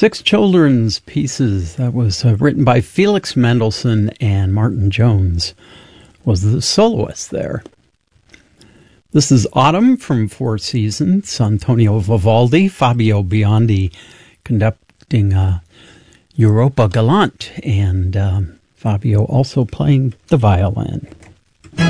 Six children's pieces. That was written by Felix Mendelssohn, and Martin Jones was the soloist there. This is Autumn from Four Seasons. Antonio Vivaldi, Fabio Biondi conducting Europa Galante, and Fabio also playing the violin.